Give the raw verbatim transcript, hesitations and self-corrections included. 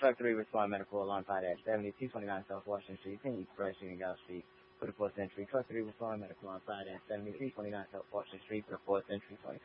Truck three Respond Medical alongside at seventy-two twenty-nine South Washington Street, Penny Express, Shooting Gulf Street for the fourth Century. Truck three Respond Medical alongside at seventy-three twenty-nine South Washington Street for the fourth Century.